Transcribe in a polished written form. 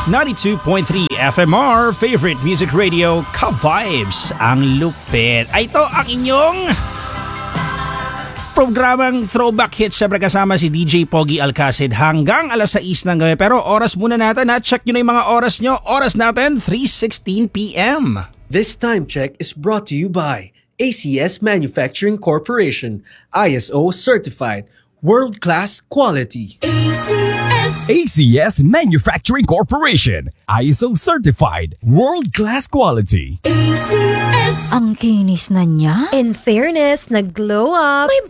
92.3 FMR, favorite music radio, Ka-Vibes, ang lupit. Ay, ito ang inyong programang Throwback Hits. Siyempre kasama si DJ Pogi Alcacid hanggang alas 6 ng gabi. Pero oras muna natin, check nyo na yung mga oras nyo. Oras natin, 3:16 p.m. This time check is brought to you by ACS Manufacturing Corporation, ISO certified, world-class quality. ACS Manufacturing Corporation, ISO certified, world-class quality. ACS. Ang kinis na niya. In fairness, nag-glow up. May